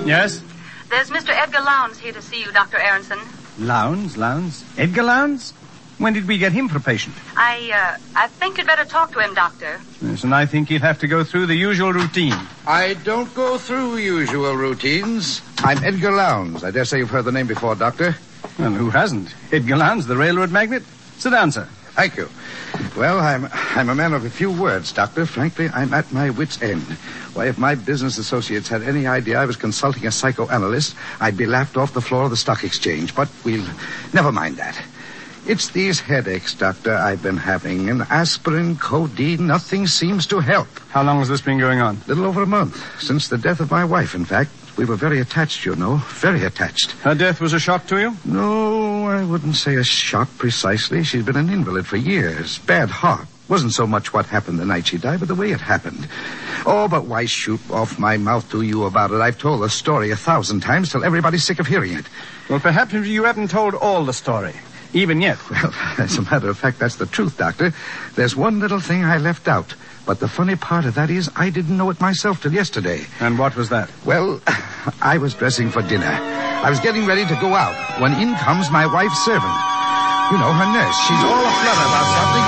Yes? There's Mr. Edgar Lowndes here to see you, Dr. Aronson. Lowndes? Edgar Lowndes? When did we get him for patient? I think you'd better talk to him, Doctor. Yes, and I think he'd have to go through the usual routine. I don't go through usual routines. I'm Edgar Lowndes. I dare say you've heard the name before, Doctor. Well, who hasn't? Edgar Lowndes, the railroad magnate. Sit down, sir. Thank you. Well, I'm a man of a few words, Doctor. Frankly, I'm at my wit's end. Why, if my business associates had any idea I was consulting a psychoanalyst, I'd be laughed off the floor of the stock exchange. But we'll never mind that. It's these headaches, Doctor, I've been having. And aspirin, codeine, nothing seems to help. How long has this been going on? A little over a month. Since the death of my wife, in fact. We were very attached, you know. Very attached. Her death was a shock to you? No, I wouldn't say a shock precisely. She's been an invalid for years. Bad heart. Wasn't so much what happened the night she died, but the way it happened. Oh, but why shoot off my mouth to you about it? I've told the story 1,000 times till everybody's sick of hearing it. Well, perhaps you haven't told all the story. Even yet. Well, as a matter of fact, that's the truth, Doctor. There's one little thing I left out. But the funny part of that is I didn't know it myself till yesterday. And what was that? Well, I was dressing for dinner. I was getting ready to go out when in comes my wife's servant. You know, her nurse. She's all aflutter about something.